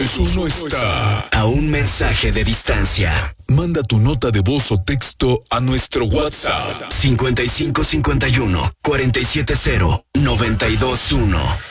Eso no está a un mensaje de distancia. Manda tu nota de voz o texto a nuestro WhatsApp 5551 470 921.